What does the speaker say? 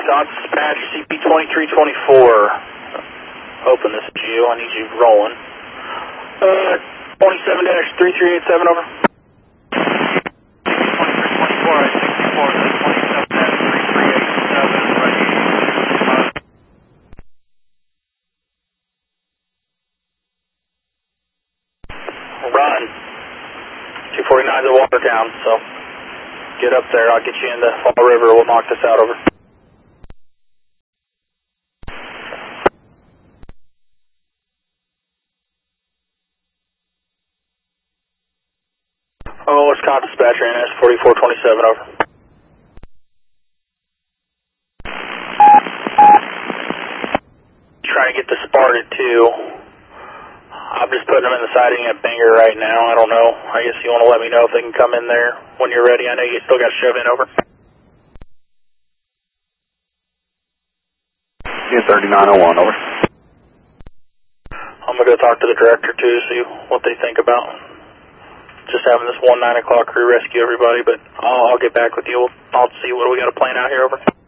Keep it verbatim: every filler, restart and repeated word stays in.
Scott, dispatch C P twenty-three twenty-four. Open this is you, I need you rolling. Uh, twenty-seven dash three three eight seven, over. twenty-three twenty-four, I sixty-four, that's twenty-seven dash three three eight seven, ready. Run. two forty-nine to Watertown, so get up there, I'll get you in the Fall River, we'll knock this out, over. Oh, it's Scott, dispatcher, N S forty-four twenty-seven, over. Trying to get this started too. I'm just putting them in the siding at Bangor right now. I don't know. I guess you want to let me know if they can come in there when you're ready. I know you still got to shove in, over. Yeah, thirty-nine oh one, over. I'm going to go talk to the director too, see what they think about just having this one nine o'clock crew rescue everybody, but I'll, I'll get back with you. I'll see what we got to plan out here, over.